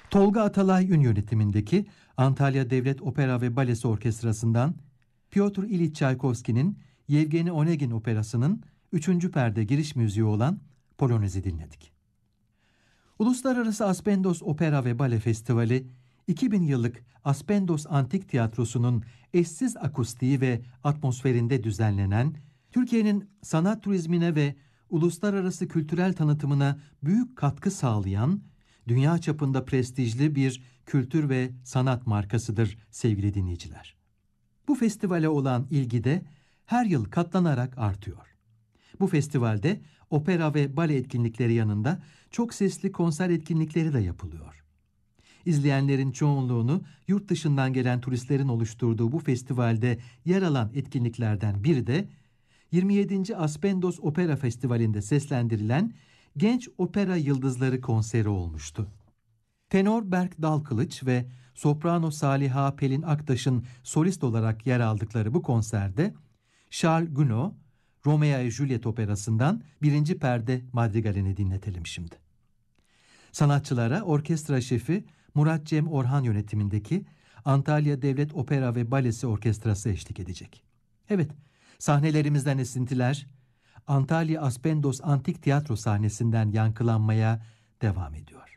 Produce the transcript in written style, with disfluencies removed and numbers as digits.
Tolga Atalay Ün yönetimindeki Antalya Devlet Opera ve Balesi Orkestrası'ndan Pyotr İliç Çaykovski'nin Yevgeni Onegin Operası'nın 3. perde giriş müziği olan Polonez'i dinledik. Uluslararası Aspendos Opera ve Bale Festivali, 2000 yıllık Aspendos Antik Tiyatrosu'nun eşsiz akustiği ve atmosferinde düzenlenen, Türkiye'nin sanat turizmine ve uluslararası kültürel tanıtımına büyük katkı sağlayan, dünya çapında prestijli bir kültür ve sanat markasıdır sevgili dinleyiciler. Bu festivale olan ilgi de her yıl katlanarak artıyor. Bu festivalde opera ve bale etkinlikleri yanında çok sesli konser etkinlikleri de yapılıyor. İzleyenlerin çoğunluğunu yurt dışından gelen turistlerin oluşturduğu bu festivalde yer alan etkinliklerden biri de 27. Aspendos Opera Festivali'nde seslendirilen Genç Opera Yıldızları konseri olmuştu. Tenor Berk Dalkılıç ve soprano Saliha Pelin Aktaş'ın solist olarak yer aldıkları bu konserde Charles Gounod, Romeo et Juliet operasından 1. perde madrigalini dinletelim şimdi. Sanatçılara orkestra şefi Murat Cem Orhan yönetimindeki Antalya Devlet Opera ve Balesi Orkestrası eşlik edecek. Evet, sahnelerimizden esintiler Antalya Aspendos Antik Tiyatro sahnesinden yankılanmaya devam ediyor.